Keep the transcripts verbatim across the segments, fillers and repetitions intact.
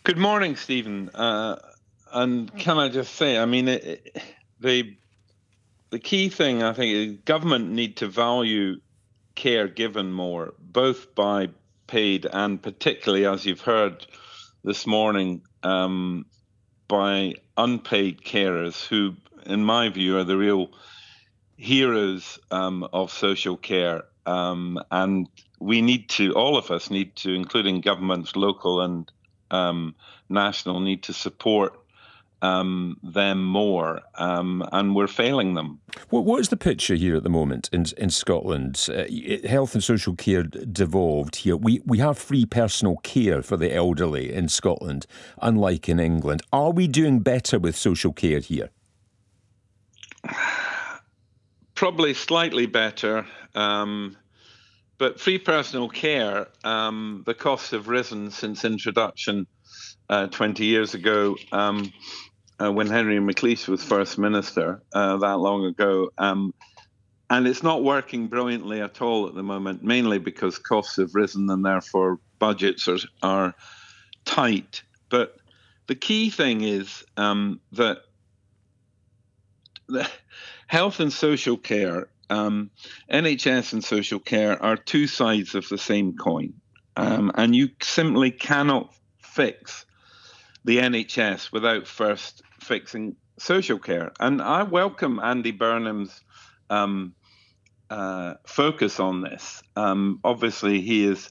Good morning, Stephen. Uh, and can I just say, I mean, it, it, the the key thing I think is government need to value care given more, both by paid and particularly, as you've heard this morning, um, by unpaid carers, who, in my view, are the real heroes um, of social care. Um, and we need to, all of us need to, including governments, local and um, national, need to support um, them more, um, and we're failing them. What, what is the picture here at the moment in in Scotland? Uh, health and social care devolved here. We we have free personal care for the elderly in Scotland, unlike in England. Are we doing better with social care here? Probably slightly better, um, but free personal care, um, the costs have risen since introduction uh, twenty years ago. Um, Uh, when Henry McLeish was First Minister uh, that long ago. Um, and it's not working brilliantly at all at the moment, mainly because costs have risen and therefore budgets are, are tight. But the key thing is um, that the health and social care, um, N H S and social care are two sides of the same coin. Um, and you simply cannot fix the N H S without first fixing social care. And I welcome Andy Burnham's um, uh, focus on this. Um, obviously, he is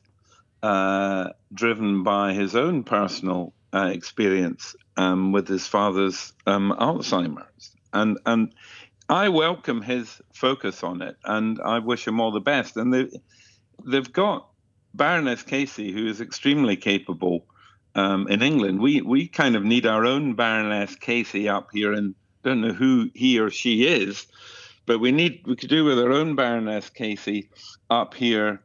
uh, driven by his own personal uh, experience um, with his father's um, Alzheimer's. And, and I welcome his focus on it, and I wish him all the best. And they, they've got Baroness Casey, who is extremely capable Um, in England. We we kind of need our own Baroness Casey up here, and don't know who he or she is, but we need we could do with our own Baroness Casey up here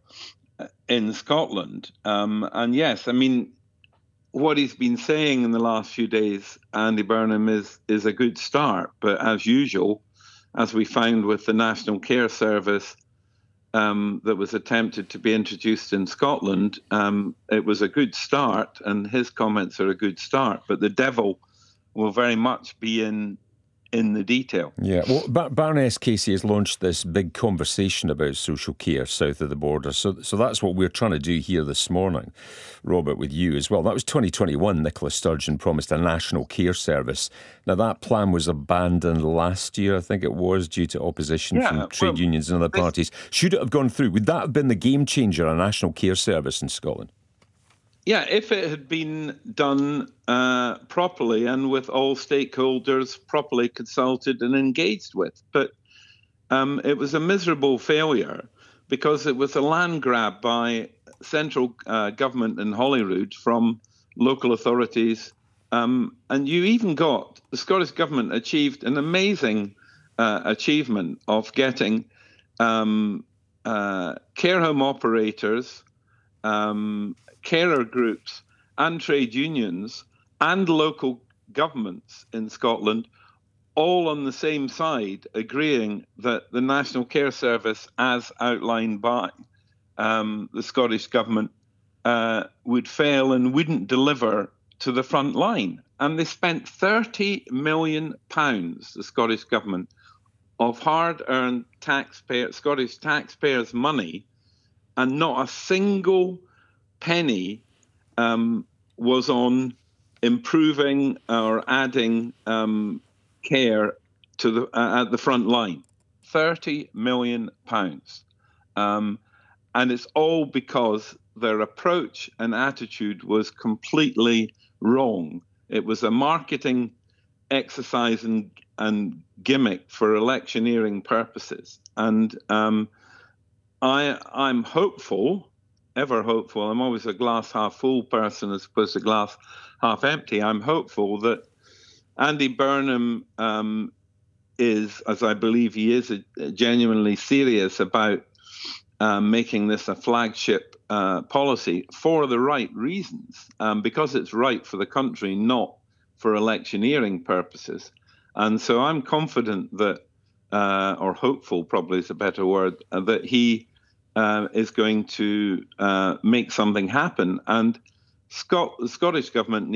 in Scotland. Um, and yes, I mean, what he's been saying in the last few days, Andy Burnham, is is a good start. But as usual, as we found with the National Care Service, Um, that was attempted to be introduced in Scotland, um, it was a good start, and his comments are a good start, but the devil will very much be in in the detail. Yeah, well, Bar- Baroness Casey has launched this big conversation about social care south of the border, so so that's what we're trying to do here this morning, Robert, with you as well. That was twenty twenty-one. Nicola Sturgeon promised a national care service. Now, that plan was abandoned last year, I think it was, due to opposition Yeah, from trade well, unions and other this, parties. Should it have gone through? Would that have been the game changer, a national care service in Scotland? Yeah, if it had been done uh, properly and with all stakeholders properly consulted and engaged with. But um, it was a miserable failure because it was a land grab by central uh, government in Holyrood from local authorities. Um, and you even got, the Scottish Government achieved an amazing uh, achievement of getting um, uh, care home operators, um, carer groups and trade unions and local governments in Scotland all on the same side, agreeing that the National Care Service, as outlined by um, the Scottish Government, uh, would fail and wouldn't deliver to the front line. And they spent thirty million pounds, the Scottish Government, of hard-earned taxpayer, Scottish taxpayers' money, and not a single penny um, was on improving or adding um, care to the uh, at the front line. thirty million pounds. Um, and it's all because their approach and attitude was completely wrong. It was a marketing exercise and, and gimmick for electioneering purposes. And um, I, I'm hopeful, ever hopeful, I'm always a glass half full person as opposed to glass half empty. I'm hopeful that Andy Burnham um, is, as I believe he is, a, a genuinely serious about um, making this a flagship uh, policy for the right reasons, um, because it's right for the country, not for electioneering purposes. And so I'm confident that, uh, or hopeful probably is a better word, uh, that he uh, is going to uh, make something happen. And Scot- the Scottish Government